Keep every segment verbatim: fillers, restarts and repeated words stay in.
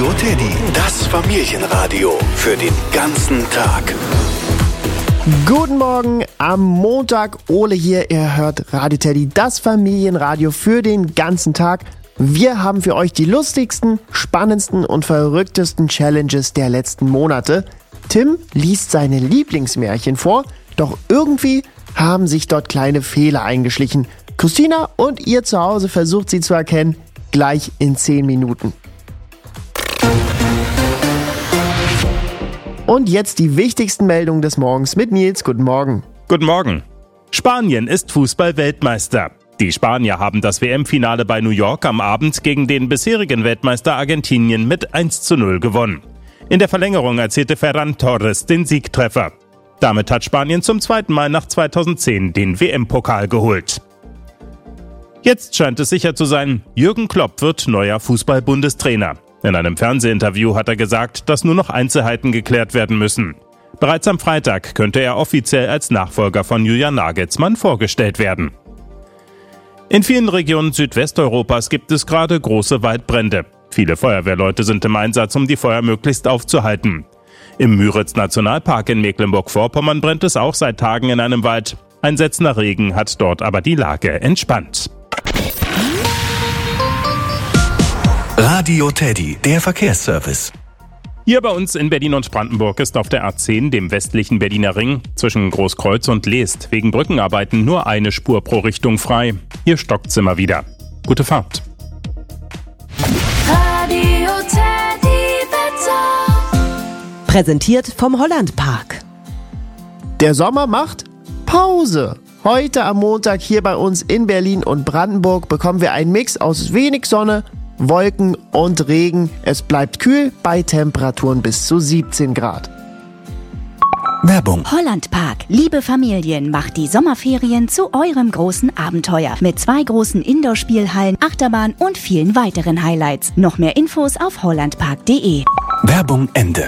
Radio Teddy, das Familienradio für den ganzen Tag. Guten Morgen am Montag. Ole hier, ihr hört Radio Teddy, das Familienradio für den ganzen Tag. Wir haben für euch die lustigsten, spannendsten und verrücktesten Challenges der letzten Monate. Tim liest seine Lieblingsmärchen vor, doch irgendwie haben sich dort kleine Fehler eingeschlichen. Christina und ihr zu Hause versucht sie zu erkennen, gleich in zehn Minuten. Und jetzt die wichtigsten Meldungen des Morgens mit Nils. Guten Morgen. Guten Morgen. Spanien ist Fußball-Weltmeister. Die Spanier haben das W M-Finale bei New York am Abend gegen den bisherigen Weltmeister Argentinien mit eins zu null gewonnen. In der Verlängerung erzielte Ferran Torres den Siegtreffer. Damit hat Spanien zum zweiten Mal nach zweitausendzehn den W M-Pokal geholt. Jetzt scheint es sicher zu sein, Jürgen Klopp wird neuer Fußball-Bundestrainer. In einem Fernsehinterview hat er gesagt, dass nur noch Einzelheiten geklärt werden müssen. Bereits am Freitag könnte er offiziell als Nachfolger von Julian Nagelsmann vorgestellt werden. In vielen Regionen Südwesteuropas gibt es gerade große Waldbrände. Viele Feuerwehrleute sind im Einsatz, um die Feuer möglichst aufzuhalten. Im Müritz-Nationalpark in Mecklenburg-Vorpommern brennt es auch seit Tagen in einem Wald. Ein setzender Regen hat dort aber die Lage entspannt. Radio Teddy, der Verkehrsservice. Hier bei uns in Berlin und Brandenburg ist auf der A zehn, dem westlichen Berliner Ring, zwischen Großkreuz und Leest wegen Brückenarbeiten nur eine Spur pro Richtung frei. Hier stockt's immer wieder. Gute Fahrt. Radio Teddy Wetter. Präsentiert vom Hollandpark. Der Sommer macht Pause. Heute am Montag hier bei uns in Berlin und Brandenburg bekommen wir einen Mix aus wenig Sonne, Wolken und Regen. Es bleibt kühl bei Temperaturen bis zu siebzehn Grad. Werbung. Hollandpark. Liebe Familien, macht die Sommerferien zu eurem großen Abenteuer. Mit zwei großen Indoor-Spielhallen, Achterbahn und vielen weiteren Highlights. Noch mehr Infos auf hollandpark punkt de. Werbung Ende.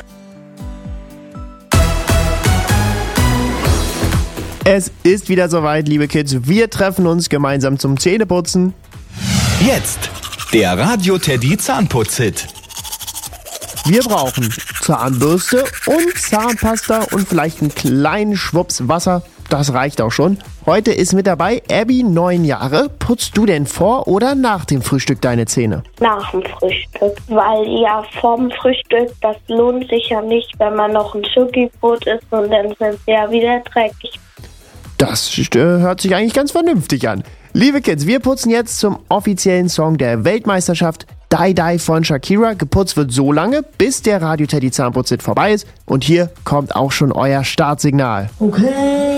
Es ist wieder soweit, liebe Kids. Wir treffen uns gemeinsam zum Zähneputzen. Jetzt der Radio Teddy Zahnputz-Hit. Wir brauchen Zahnbürste und Zahnpasta und vielleicht einen kleinen Schwupps Wasser. Das reicht auch schon. Heute ist mit dabei Abby, neun Jahre. Putzt du denn vor oder nach dem Frühstück deine Zähne? Nach dem Frühstück, weil ja vorm Frühstück, das lohnt sich ja nicht, wenn man noch ein Schokibrot isst und dann sind sie ja wieder dreckig. Das äh, hört sich eigentlich ganz vernünftig an. Liebe Kids, wir putzen jetzt zum offiziellen Song der Weltmeisterschaft Die Die von Shakira. Geputzt wird so lange, bis der Radio Teddy Zahnputz-Hit vorbei ist. Und hier kommt auch schon euer Startsignal. Okay.